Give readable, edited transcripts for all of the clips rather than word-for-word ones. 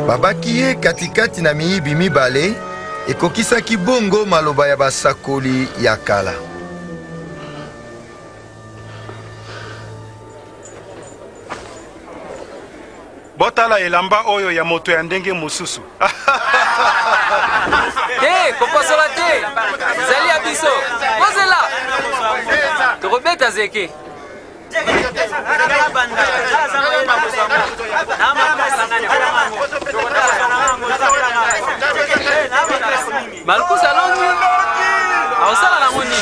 babaki ye katikati na miyibi mibale ekokisaki bongo maloba ya basakoli ya kala. Botala elamba oyo ya moto ya ndenge mosusu. Te, koposola te. Zali abiso. Pozela. Tokobeta zeke. Malkusa longi. Awasala na ngoni.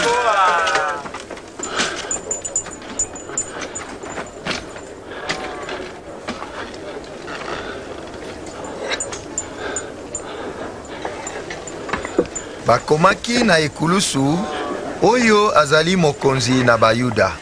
Bakomaki na ekulusu oyo azali mokonzi na Bayuda.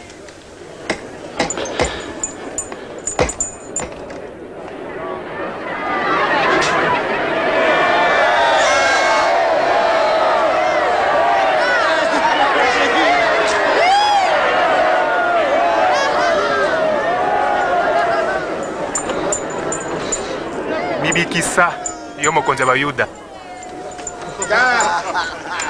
Bibikisa yo mokonzi wa Bayuda.